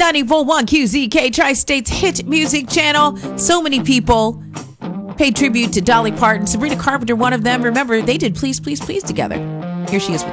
94.1 QZK, Tri-State's hit music channel. So many people paid tribute to Dolly Parton. Sabrina Carpenter, one of them. Remember, they did Please, Please, Please together. Here she is with